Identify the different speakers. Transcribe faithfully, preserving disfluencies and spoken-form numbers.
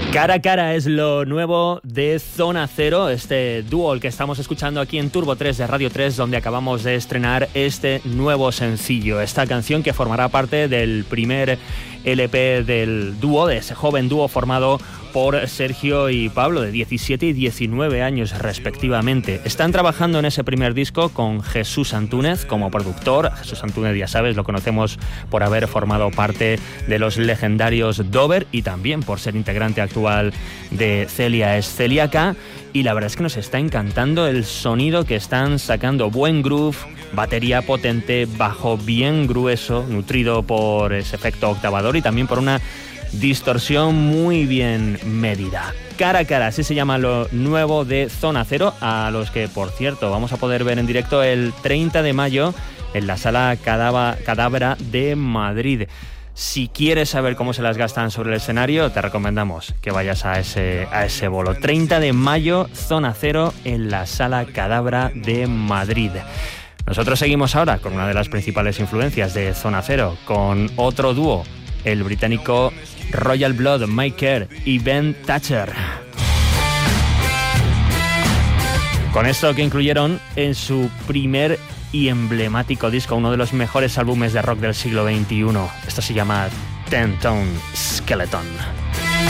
Speaker 1: Cara a cara es lo nuevo de Zona Cero, este dúo el que estamos escuchando aquí en Turbo tres de Radio tres, donde acabamos de estrenar este nuevo sencillo, esta canción que formará parte del primer L P del dúo, de ese joven dúo formado por Sergio y Pablo, de diecisiete y diecinueve años respectivamente. Están trabajando en ese primer disco con Jesús Antúnez como productor. Jesús Antúnez, ya sabes, lo conocemos por haber formado parte de los legendarios Dover y también por ser integrante actual de Celia es Celíaca. Y la verdad es que nos está encantando el sonido que están sacando. Buen groove, batería potente, bajo bien grueso, nutrido por ese efecto octavador y también por una distorsión muy bien medida. Cara a cara, así se llama lo nuevo de Zona Cero, a los que, por cierto, vamos a poder ver en directo el treinta de mayo en la Sala Cadabra de Madrid. Si quieres saber cómo se las gastan sobre el escenario, te recomendamos que vayas a ese, a ese bolo. treinta de mayo, Zona Cero en la Sala Cadabra de Madrid. Nosotros seguimos ahora con una de las principales influencias de Zona Cero, con otro dúo, el británico Royal Blood, Mike Kerr y Ben Thatcher. Con esto que incluyeron en su primer y emblemático disco, uno de los mejores álbumes de rock del siglo veintiuno. Esto se llama Ten Tone Skeleton.